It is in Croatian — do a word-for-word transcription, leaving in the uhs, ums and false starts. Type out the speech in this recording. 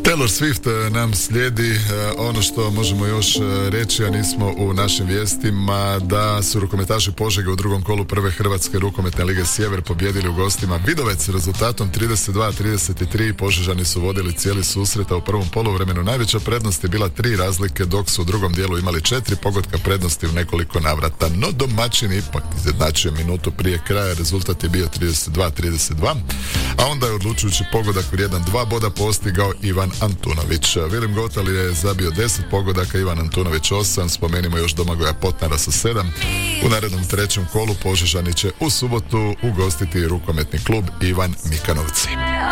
Taylor Swift nam slijedi. Ono što možemo još reći, a nismo u našim vijestima, da su rukometaši Požege u drugom kolu prve Hrvatske rukometne lige Sjever pobjedili u gostima Vidovec rezultatom trideset dva trideset tri. Požežani su vodili cijeli susret, a u prvom poluvremenu najveća prednost je bila tri razlike, dok su u drugom dijelu imali četiri pogotka prednosti u nekoliko navrata. No domaćin ipak izjednačio minutu prije kraja, rezultat je bio trideset dva trideset dva, a onda je odlučujući pogodak vrijedan dva boda postigao Ivan Antunović. Vilim Gotal je zabio deset pogodaka, Ivan Antunović osam, spomenimo još Domagoja Potnara sa sedam. U narednom trećem kolu Požežani će u subotu ugostiti rukometni klub Ivan Mikanovci.